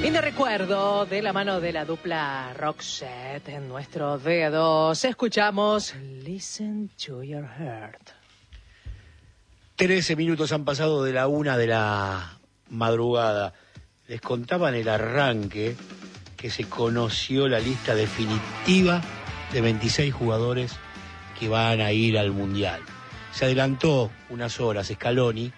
Lindo recuerdo de la mano de la dupla Roxette en nuestros dedos. Escuchamos Listen to Your Heart. 13 minutos han pasado de la 1 de la madrugada. Les contaba en el arranque que se conoció la lista definitiva de 26 jugadores que van a ir al Mundial. Se adelantó unas horas Scaloni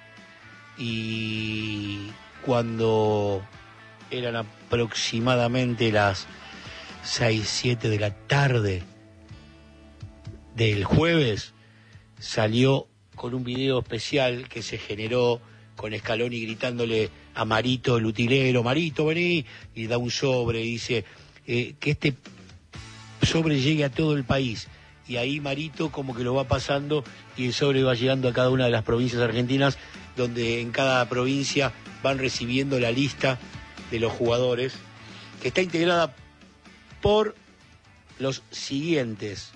y cuando eran aproximadamente las 6, 7 de la tarde del jueves, salió con un video especial que se generó con Scaloni gritándole a Marito, el utilero: Marito, vení, y da un sobre y dice que este sobre llegue a todo el país. Y ahí Marito como que lo va pasando y el sobre va llegando a cada una de las provincias argentinas, donde en cada provincia van recibiendo la lista de los jugadores, que está integrada por los siguientes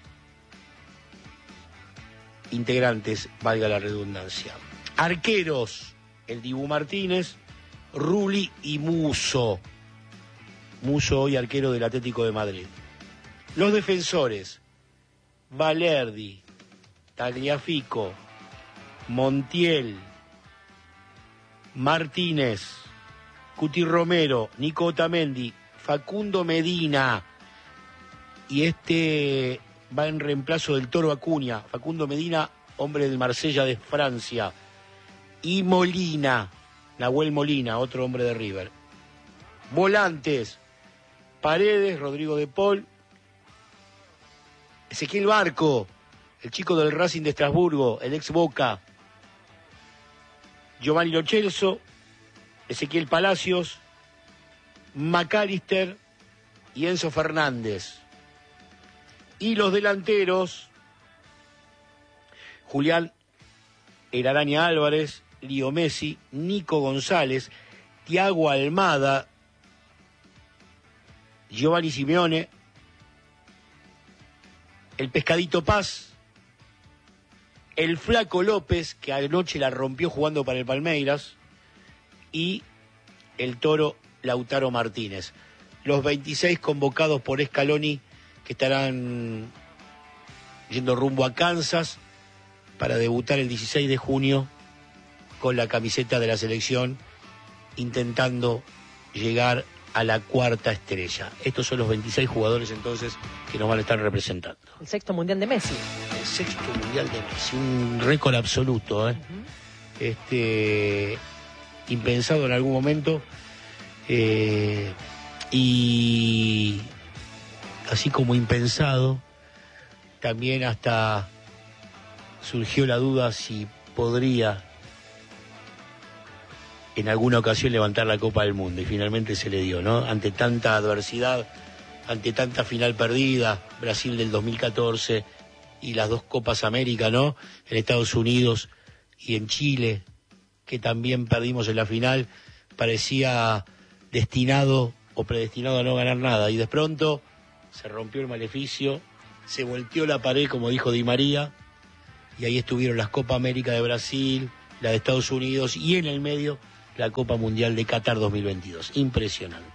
integrantes, valga la redundancia. Arqueros: el Dibu Martínez, Rulli y Musso. Musso hoy arquero del Atlético de Madrid. Los defensores: Valerdi, Tagliafico, Montiel, Martínez, Cuti Romero, Nico Otamendi, Facundo Medina, y este va en reemplazo del Toro Acuña. Facundo Medina, hombre del Marsella de Francia, y Molina, Nahuel Molina, otro hombre de River. Volantes: Paredes, Rodrigo de Paul, Ezequiel Barco, el chico del Racing de Estrasburgo, el ex Boca, Giovanni Lo Celso, Ezequiel Palacios, McAllister y Enzo Fernández. Y los delanteros: Julián El Araña Álvarez, Lío Messi, Nico González, Thiago Almada, Giovanni Simeone, el Pescadito Paz, el Flaco López, que anoche la rompió jugando para el Palmeiras, y el Toro Lautaro Martínez. Los 26 convocados por Scaloni, que estarán yendo rumbo a Kansas para debutar el 16 de junio con la camiseta de la selección, intentando llegar a la cuarta estrella. Estos son los 26 jugadores entonces que nos van a estar representando. El sexto mundial de Messi. El sexto mundial de Messi, un récord absoluto, impensado en algún momento, y así como impensado, también hasta surgió la duda si podría en alguna ocasión levantar la Copa del Mundo, y finalmente se le dio, ¿no? Ante tanta adversidad, ante tanta final perdida, Brasil del 2014 y las dos Copas América, ¿no? En Estados Unidos y en Chile, que también perdimos en la final, parecía destinado o predestinado a no ganar nada, y de pronto se rompió el maleficio, se volteó la pared, como dijo Di María, y ahí estuvieron las Copa América de Brasil, la de Estados Unidos, y en el medio la Copa Mundial de Qatar 2022. Impresionante.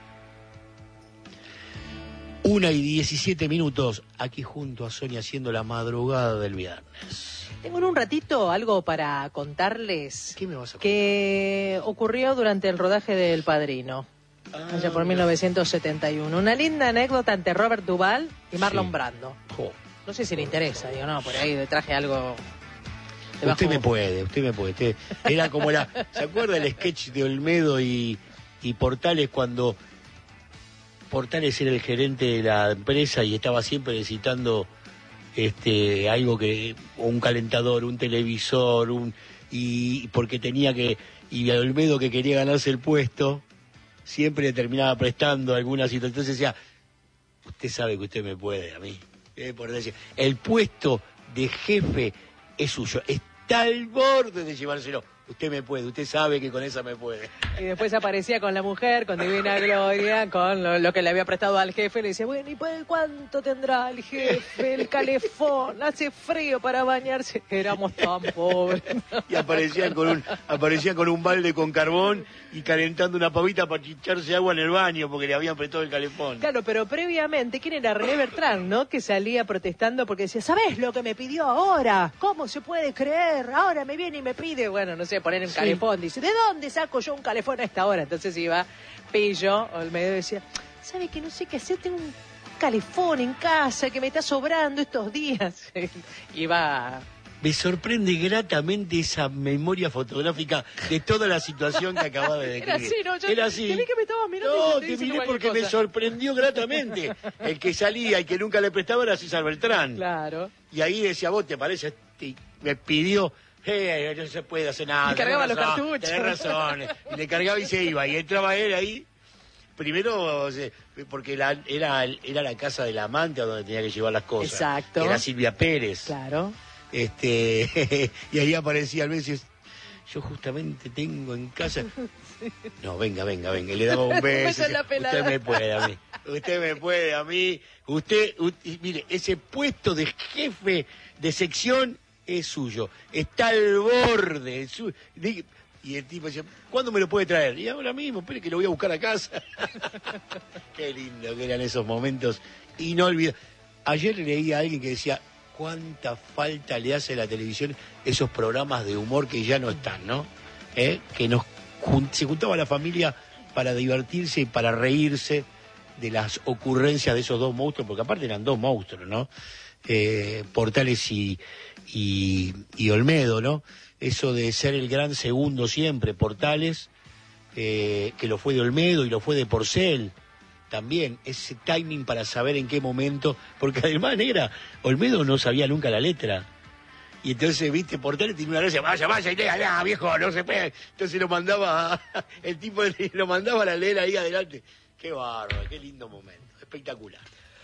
1:17, aquí junto a Sonia haciendo la madrugada del viernes. Tengo en un ratito algo para contarles. ¿Qué me vas a contar? Que ocurrió durante el rodaje del Padrino, allá por 1971. Una linda anécdota ante Robert Duvall y Marlon Brando. No sé si le interesa, digo, no, por ahí le traje algo. Usted me puede. Era como ¿se acuerda el sketch de Olmedo y Portales, cuando Portales era el gerente de la empresa y estaba siempre necesitando algo, un calentador, un televisor, y porque tenía que, y a Olmedo, que quería ganarse el puesto, siempre le terminaba prestando alguna situación? Entonces decía: usted sabe que usted me puede a mí, por decir, el puesto de jefe es suyo, está al borde de llevárselo, usted me puede, usted sabe que con esa me puede. Y después aparecía con la mujer, con Divina Gloria, con lo que le había prestado al jefe. Le decía, bueno, ¿y cuánto tendrá el jefe? El calefón, hace frío para bañarse. Éramos tan pobres. Y aparecía con un balde con carbón y calentando una pavita para chicharse agua en el baño porque le habían prestado el calefón. Claro, pero previamente, ¿quién era? René Bertrán, ¿no? Que salía protestando porque decía, ¿sabés lo que me pidió ahora? ¿Cómo se puede creer? Ahora me viene y me pide, bueno, no sé, poner un calefón. Dice, ¿de dónde saco yo un calefón a esta hora? Entonces iba Pillo, al medio, decía, ¿sabe que no sé qué hacer? Tengo un calefón en casa que me está sobrando estos días. Iba... Me sorprende gratamente esa memoria fotográfica de toda la situación que acababa de describir. Era así, ¿no? Era así. Te vi que me estabas mirando. No, te miré porque me sorprendió gratamente. El que salía y que nunca le prestaba era César Beltrán. Claro. Y ahí decía, ¿vos te parece? Me pidió, no se puede hacer nada. Y cargaba los cartuchos. Tenés razón. Y le cargaba y se iba. Y entraba él ahí. Primero, porque era la casa del amante a donde tenía que llevar las cosas. Exacto. Era Silvia Pérez. Claro. Y ahí aparecía a veces, yo justamente tengo en casa... No, venga, y le daba un beso. Usted me puede a mí. Usted, mire, ese puesto de jefe de sección es suyo. Está al borde. Y el tipo decía, ¿cuándo me lo puede traer? Y ahora mismo, espere que lo voy a buscar a casa. Qué lindo que eran esos momentos inolvidables. Ayer leí a alguien que decía, cuánta falta le hace a la televisión esos programas de humor que ya no están, ¿no? Que se juntaba la familia para divertirse y para reírse de las ocurrencias de esos dos monstruos, porque aparte eran dos monstruos, ¿no? Portales y Olmedo, ¿no? Eso de ser el gran segundo siempre, Portales, que lo fue de Olmedo y lo fue de Porcel. También ese timing para saber en qué momento, porque además, negra, Olmedo no sabía nunca la letra. Y entonces, viste, Portales tiene una gracia, vaya y lea, viejo, no se puede. Entonces el tipo lo mandaba a la leer ahí adelante. Qué bárbaro, qué lindo momento, espectacular.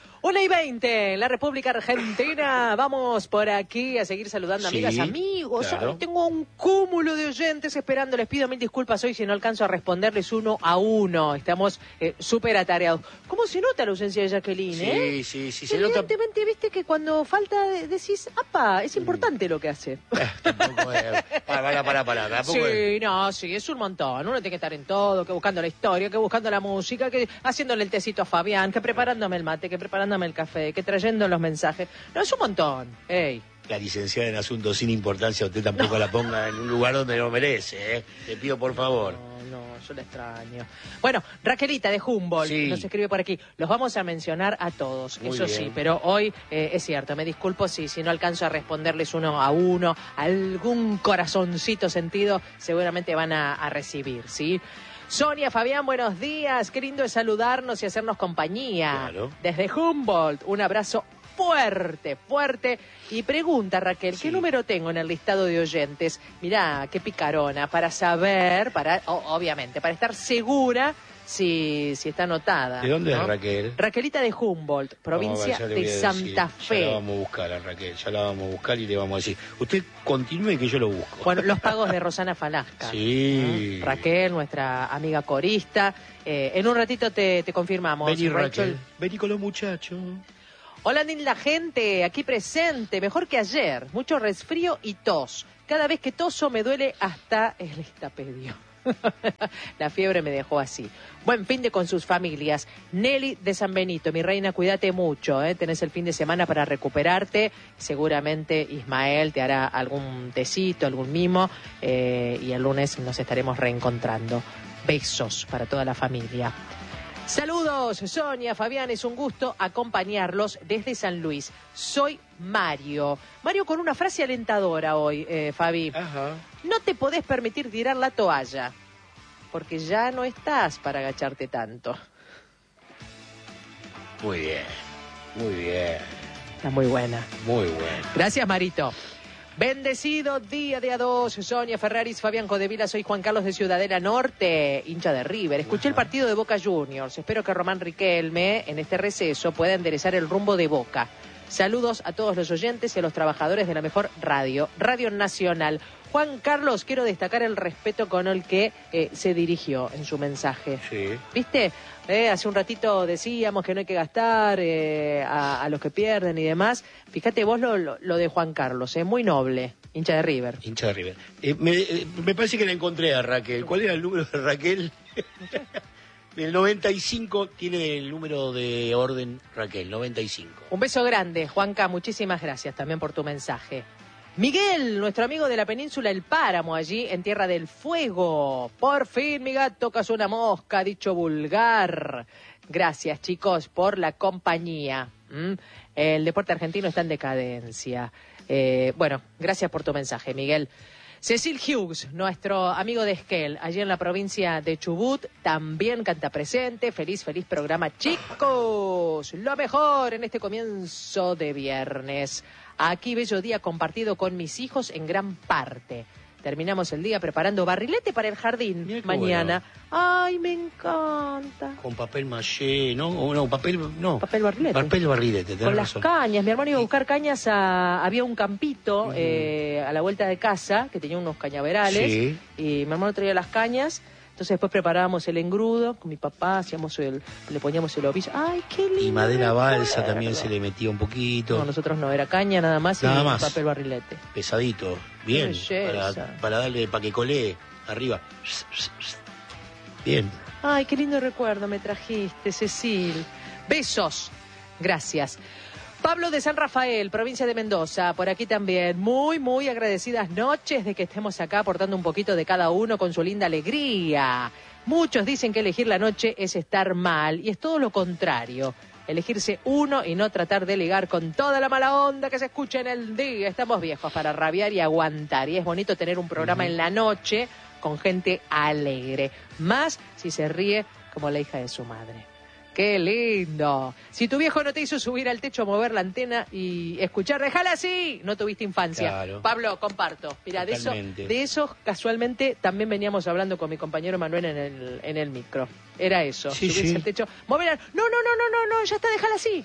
1:20 en la República Argentina. Vamos por aquí a seguir saludando amigas, amigos. Claro. Hoy tengo un cúmulo de oyentes esperando. Les pido mil disculpas hoy si no alcanzo a responderles uno a uno. Estamos súper atareados. ¿Cómo se nota la ausencia de Jacqueline? Sí, se nota. Evidentemente, viste que cuando falta decís, ¡apa! Es importante lo que hace. Tampoco es. Para. Sí, es un montón. Uno tiene que estar en todo, que buscando la historia, que buscando la música, que haciéndole el tecito a Fabián, que preparándome el mate, que preparándome el café, que trayendo los mensajes. No, es un montón. Ey. La licenciada en asuntos sin importancia, usted tampoco la ponga en un lugar donde no merece, ¿eh? Le pido por favor. No, yo la extraño. Bueno, Raquelita de Humboldt nos escribe por aquí. Los vamos a mencionar a todos, Muy eso bien. sí, pero hoy es cierto, me disculpo si no alcanzo a responderles uno a uno. Algún corazoncito sentido seguramente van a recibir, ¿sí? Sonia, Fabián, buenos días. Qué lindo es saludarnos y hacernos compañía. Claro. Desde Humboldt, un abrazo fuerte. Y pregunta, Raquel, ¿qué número tengo en el listado de oyentes? Mirá, qué picarona, para saber, obviamente, para estar segura si está anotada. ¿De dónde es Raquel? Raquelita de Humboldt, provincia de Santa Fe. Ya la vamos a buscar a Raquel, y le vamos a decir. Usted continúe que yo lo busco. Bueno, los pagos de Rosana Falasca. Sí. Raquel, nuestra amiga corista. En un ratito te confirmamos. Vení, Raquel. Vení con los muchachos. Hola, la gente, aquí presente, mejor que ayer. Mucho resfrío y tos. Cada vez que toso me duele hasta el estapedio. La fiebre me dejó así. Buen fin de con sus familias. Nelly de San Benito, mi reina, cuídate mucho, ¿eh? Tenés el fin de semana para recuperarte. Seguramente Ismael te hará algún tecito, algún mimo, y el lunes nos estaremos reencontrando. Besos para toda la familia. Saludos, Sonia, Fabián, es un gusto acompañarlos desde San Luis. Soy Mario. Mario con una frase alentadora hoy, Fabi. Ajá. No te podés permitir tirar la toalla, porque ya no estás para agacharte tanto. Muy bien. Está muy buena. Muy buena. Gracias, Marito. Bendecido día de A2, Sonia Ferraris, Fabián Codevila, soy Juan Carlos de Ciudadela Norte, hincha de River. Escuché el partido de Boca Juniors, espero que Román Riquelme en este receso pueda enderezar el rumbo de Boca. Saludos a todos los oyentes y a los trabajadores de la mejor radio, Radio Nacional. Juan Carlos, quiero destacar el respeto con el que se dirigió en su mensaje. Sí. ¿Viste? Hace un ratito decíamos que no hay que gastar a los que pierden y demás. Fíjate vos lo de Juan Carlos, muy noble, hincha de River. Hincha de River. Me parece que la encontré a Raquel. ¿Cuál era el número de Raquel? El 95 tiene el número de orden Raquel, 95. Un beso grande, Juanca, muchísimas gracias también por tu mensaje. Miguel, nuestro amigo de la península El Páramo, allí en Tierra del Fuego. Por fin, mi gato cazó una mosca, dicho vulgar. Gracias, chicos, por la compañía. El deporte argentino está en decadencia. Bueno, gracias por tu mensaje, Miguel. Cecil Hughes, nuestro amigo de Esquel, allí en la provincia de Chubut, también canta presente. Feliz programa, chicos. Lo mejor en este comienzo de viernes. Aquí bello día compartido con mis hijos en gran parte. Terminamos el día preparando barrilete para el jardín mañana. Bueno. Ay, me encanta. Con papel maché, ¿no? O no, papel barrilete. Papel barrilete, con razón. Las cañas. Mi hermano iba a buscar cañas había un campito a la vuelta de casa que tenía unos cañaverales. Sí. Y mi hermano traía las cañas. Entonces después preparábamos el engrudo con mi papá, le poníamos el ovillo. ¡Ay, qué lindo! Y madera balsa también se le metía un poquito. No, nosotros no, era caña nada más y papel barrilete. Pesadito, bien, para darle, para que colee arriba. Bien. Ay, qué lindo recuerdo me trajiste, Cecil. Besos, gracias. Pablo de San Rafael, provincia de Mendoza, por aquí también. Muy agradecidas noches de que estemos acá aportando un poquito de cada uno con su linda alegría. Muchos dicen que elegir la noche es estar mal y es todo lo contrario. Elegirse uno y no tratar de ligar con toda la mala onda que se escucha en el día. Estamos viejos para rabiar y aguantar. Y es bonito tener un programa en la noche con gente alegre. Más si se ríe como la hija de su madre. ¡Qué lindo! Si tu viejo no te hizo subir al techo a mover la antena y escuchar, ¡déjala así! No tuviste infancia. Claro. Pablo, comparto. Mira, de eso casualmente también veníamos hablando con mi compañero Manuel en el micro. Era eso, sí, subirse al techo. Movela, no, ya está, déjala así.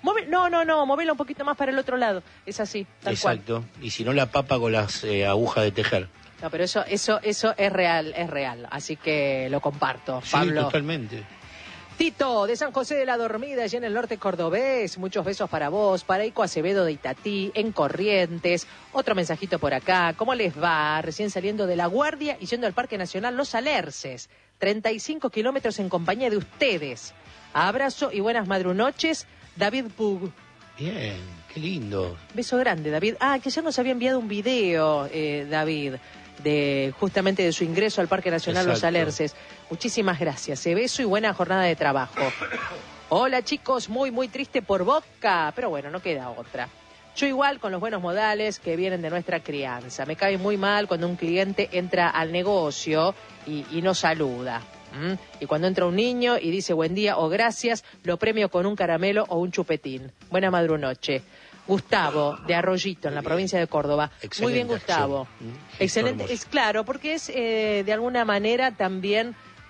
Movela un poquito más para el otro lado. Es así, tal cual. Exacto. Y si no, la papa con las agujas de tejer. No, pero eso es real. Así que lo comparto, Pablo. Sí, totalmente. Tito, de San José de la Dormida, allá en el norte cordobés. Muchos besos para vos, para Ico Acevedo de Itatí, en Corrientes. Otro mensajito por acá. ¿Cómo les va? Recién saliendo de La Guardia y yendo al Parque Nacional Los Alerces. 35 kilómetros en compañía de ustedes. Abrazo y buenas madrunoches, David Pug. Bien, qué lindo. Beso grande, David. Que ya nos había enviado un video, David, justamente de su ingreso al Parque Nacional Los Alerces. Muchísimas gracias. Beso y buena jornada de trabajo. Hola, chicos, muy triste por Boca, pero bueno, no queda otra. Yo igual con los buenos modales que vienen de nuestra crianza. Me cae muy mal cuando un cliente entra al negocio y no saluda. Y cuando entra un niño y dice buen día o gracias, lo premio con un caramelo o un chupetín. Buena madrunoche. Gustavo, de Arroyito, en la provincia de Córdoba. Excelente. Muy bien, Gustavo. Excelente. Es claro, porque es de alguna manera también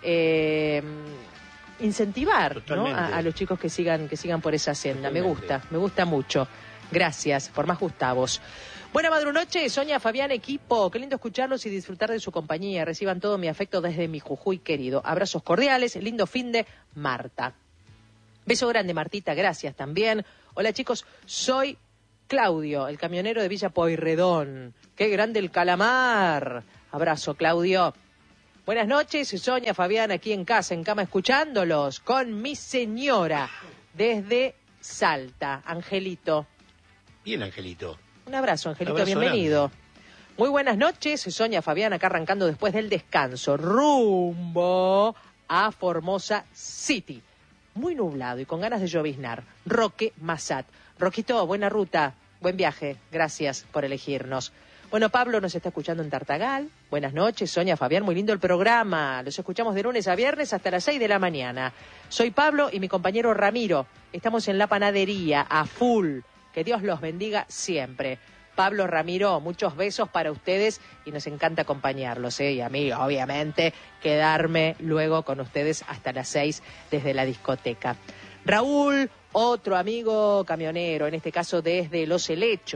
incentivar, ¿no? a los chicos que sigan por esa senda. Totalmente. Me gusta mucho. Gracias por más Gustavos. Buena madrunoche, Sonia, Fabián, equipo. Qué lindo escucharlos y disfrutar de su compañía. Reciban todo mi afecto desde mi Jujuy querido. Abrazos cordiales, lindo fin de Marta. Beso grande, Martita, gracias también. Hola, chicos, soy Claudio, el camionero de Villa Pueyrredón. Qué grande el calamar. Abrazo, Claudio. Buenas noches, Sonia, Fabián, aquí en casa, en cama, escuchándolos con mi señora desde Salta, Angelito. Bien, Angelito. Un abrazo, Angelito, bienvenido. Grande. Muy buenas noches, Sonia, Fabián, acá arrancando después del descanso, rumbo a Formosa City. Muy nublado y con ganas de lloviznar. Roque Massat. Roquito, buena ruta, buen viaje, gracias por elegirnos. Bueno, Pablo nos está escuchando en Tartagal. Buenas noches, Sonia, Fabián, muy lindo el programa. Los escuchamos de lunes a viernes hasta las 6 de la mañana. Soy Pablo y mi compañero Ramiro. Estamos en la panadería, a full. Que Dios los bendiga siempre. Pablo, Ramiro, muchos besos para ustedes y nos encanta acompañarlos, y a mí, obviamente, quedarme luego con ustedes hasta las 6 desde la discoteca. Raúl, otro amigo camionero, en este caso desde Los Helechos.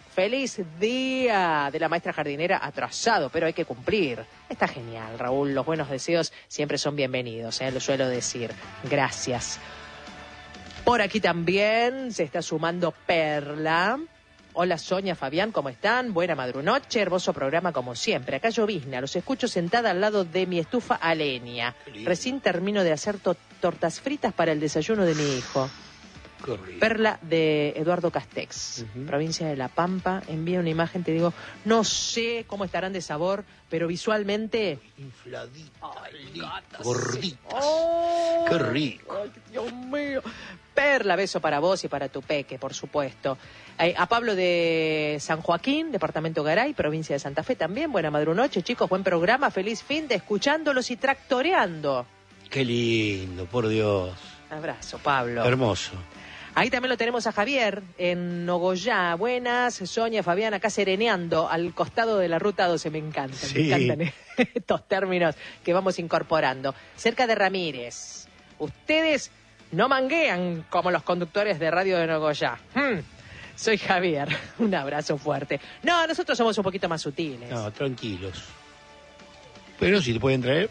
Feliz día de la maestra jardinera, atrasado, pero hay que cumplir. Está genial, Raúl. Los buenos deseos siempre son bienvenidos, lo suelo decir. Gracias. Por aquí también se está sumando Perla. Hola Sonia, Fabián, ¿cómo están? Buena madrunoche, hermoso programa como siempre. Acá llovizna, los escucho sentada al lado de mi estufa a leña. Recién termino de hacer tortas fritas para el desayuno de mi hijo. Perla de Eduardo Castex, provincia de La Pampa. Envía una imagen, te digo, no sé cómo estarán de sabor, pero visualmente... Infladitas, gatas, gorditas. Oh, qué rico. Ay, Dios mío. Perla, beso para vos y para tu peque, por supuesto. A Pablo de San Joaquín, departamento Garay, provincia de Santa Fe también. Buena madrunoche, chicos, buen programa, feliz fin de escuchándolos y tractoreando. Qué lindo, por Dios. Abrazo, Pablo. Hermoso. Ahí también lo tenemos a Javier, en Nogoyá. Buenas, Sonia, Fabián, acá sereneando al costado de la Ruta 12. Me encantan, sí. Me encantan estos términos que vamos incorporando. Cerca de Ramírez. Ustedes no manguean como los conductores de radio de Nogoyá. Soy Javier, un abrazo fuerte. No, nosotros somos un poquito más sutiles. No, tranquilos. Pero si te pueden traer...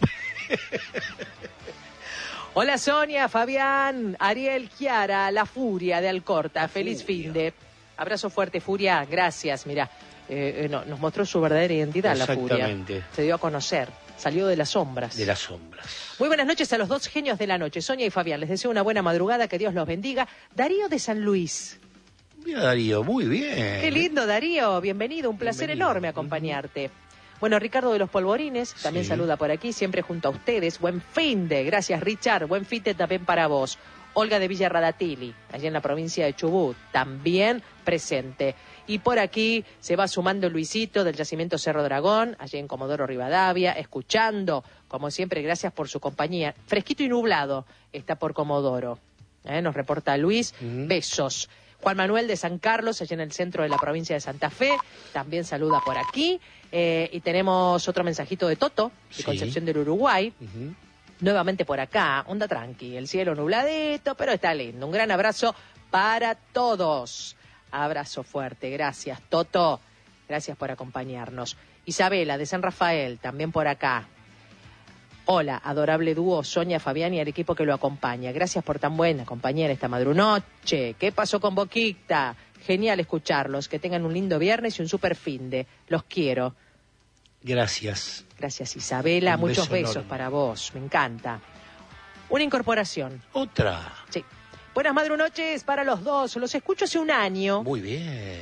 Hola Sonia, Fabián, Ariel, Chiara, La Furia de Alcorta. Feliz fin de. Abrazo fuerte, Furia. Gracias, mira. Nos mostró su verdadera identidad, La Furia. Exactamente. Se dio a conocer. Salió de las sombras. De las sombras. Muy buenas noches a los dos genios de la noche, Sonia y Fabián. Les deseo una buena madrugada, que Dios los bendiga. Darío de San Luis. Mira, Darío, muy bien. Qué lindo, Darío. Bienvenido, un placer enorme acompañarte. Bueno, Ricardo de los Polvorines también saluda por aquí, siempre junto a ustedes. Buen fin de, gracias Richard, buen fin de también para vos. Olga de Villa Radatili, allí en la provincia de Chubut, también presente. Y por aquí se va sumando Luisito del Yacimiento Cerro Dragón, allí en Comodoro Rivadavia, escuchando, como siempre, gracias por su compañía. Fresquito y nublado está por Comodoro, nos reporta Luis, besos. Juan Manuel de San Carlos, allí en el centro de la provincia de Santa Fe, también saluda por aquí. Y tenemos otro mensajito de Toto, de Concepción del Uruguay. Nuevamente por acá, onda tranqui, el cielo nubladito, pero está lindo. Un gran abrazo para todos. Abrazo fuerte, gracias Toto, gracias por acompañarnos. Isabela de San Rafael, también por acá. Hola, adorable dúo, Sonia, Fabián y al equipo que lo acompaña. Gracias por tan buena compañía en esta madrunoche. ¿Qué pasó con Boquita? Genial escucharlos. Que tengan un lindo viernes y un super finde. Los quiero. Gracias. Gracias, Isabela. Muchos besos enorme para vos. Me encanta. Una incorporación. Otra. Sí. Buenas madrunoches para los dos. Los escucho hace un año. Muy bien.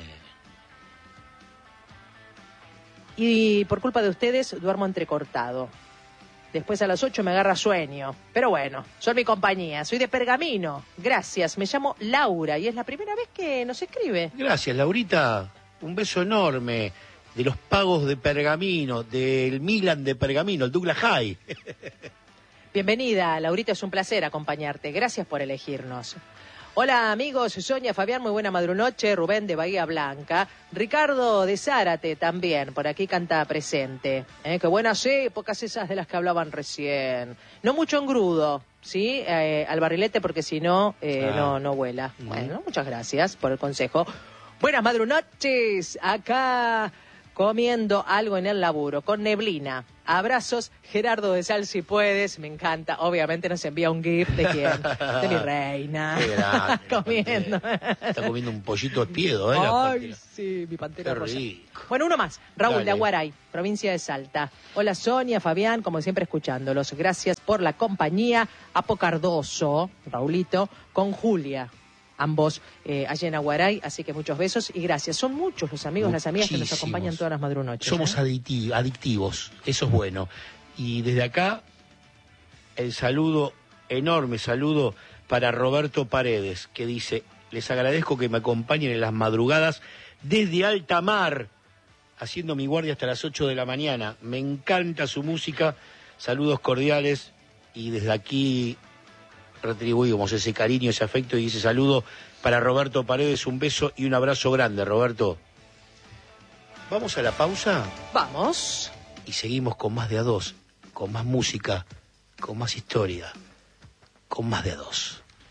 Y por culpa de ustedes duermo entrecortado. Después a las 8 me agarra sueño. Pero bueno, son mi compañía. Soy de Pergamino. Gracias. Me llamo Laura y es la primera vez que nos escribe. Gracias, Laurita. Un beso enorme de los pagos de Pergamino, del Milan de Pergamino, el Douglas High. Bienvenida, Laurita. Es un placer acompañarte. Gracias por elegirnos. Hola amigos, Sonia, Fabián, muy buena madrunoche, Rubén de Bahía Blanca, Ricardo de Zárate también, por aquí canta presente. Qué buenas épocas esas de las que hablaban recién. No mucho engrudo, ¿sí? Al barrilete porque si no, no vuela. Bueno, muchas gracias por el consejo. Buenas madrunoches, acá comiendo algo en el laburo, con neblina. Abrazos, Gerardo de Sal, si puedes, me encanta. Obviamente nos envía un GIF de quién, de mi reina. Qué grande, comiendo. Está comiendo un pollito de piedo, ¿eh? Ay, sí, mi pantera Qué rosa. rico. Bueno, uno más. Raúl Dale. de Aguaray, provincia de Salta. Hola Sonia, Fabián, como siempre escuchándolos. Gracias por la compañía. Apo Cardoso, Raulito, con Julia. Ambos allá en Aguaray, así que muchos besos y gracias. Son muchos los amigos, las amigas que nos acompañan todas las madrunoches. Somos adictivos, eso es bueno. Y desde acá, el saludo, enorme saludo para Roberto Paredes, que dice: les agradezco que me acompañen en las madrugadas desde alta mar, haciendo mi guardia hasta las 8 de la mañana. Me encanta su música, saludos cordiales, y desde aquí retribuimos ese cariño, ese afecto y ese saludo para Roberto Paredes. Un beso y un abrazo grande, Roberto. ¿Vamos a la pausa? Vamos. Y seguimos con más de a dos, con más música, con más historia, con más de a dos.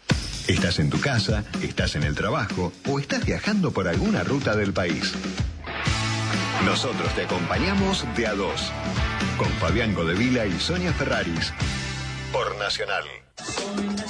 Estás en tu casa, estás en el trabajo o estás viajando por alguna ruta del país. Nosotros te acompañamos de a dos. Con Fabián Godevila y Sonia Ferraris. Por Nacional.